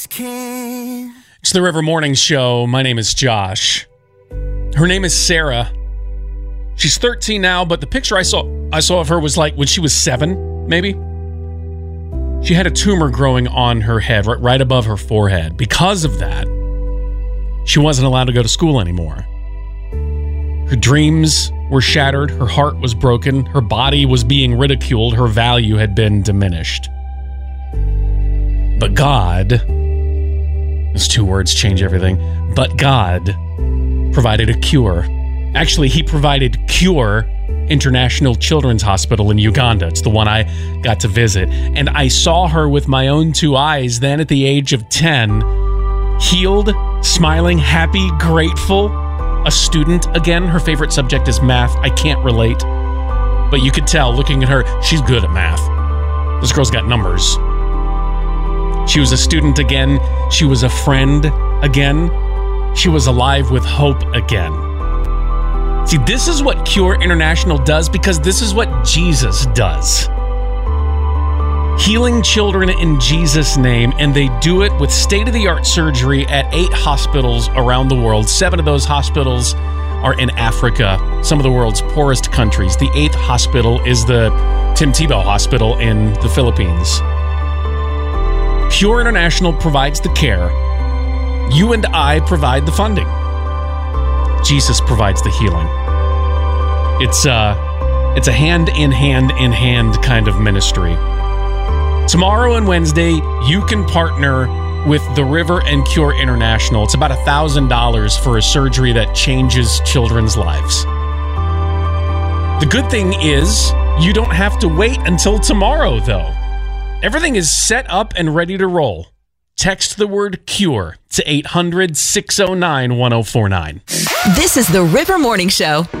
It's the River Morning Show. My name is Josh. Her name is Sarah. She's 13 now, but the picture I saw of her was like when she was 7, maybe. She had a tumor growing on her head, right above her forehead. Because of that, she wasn't allowed to go to school anymore. Her dreams were shattered. Her heart was broken. Her body was being ridiculed. Her value had been diminished. But God... Those two words change everything. But God provided a cure. Actually, he provided Cure International Children's Hospital in Uganda. It's the one I got to visit. And I saw her with my own 2 eyes then at the age of 10, healed, smiling, happy, grateful, a student again. Her favorite subject is math. I can't relate. But you could tell looking at her, she's good at math. This girl's got numbers. She was a student again. She was a friend again. She was alive with hope again. See, this is what Cure International does because this is what Jesus does. Healing children in Jesus' name, and they do it with state-of-the-art surgery at 8 hospitals around the world. 7 of those hospitals are in Africa, some of the world's poorest countries. The 8th hospital is the Tim Tebow Hospital in the Philippines. Cure International provides the care. You and I provide the funding. Jesus provides the healing. It's a hand-in-hand-in-hand kind of ministry. Tomorrow and Wednesday, you can partner with The River and Cure International. It's about $1,000 for a surgery that changes children's lives. The good thing is, you don't have to wait until tomorrow, though. Everything is set up and ready to roll. Text the word CURE to 800-609-1049. This is the River Morning Show.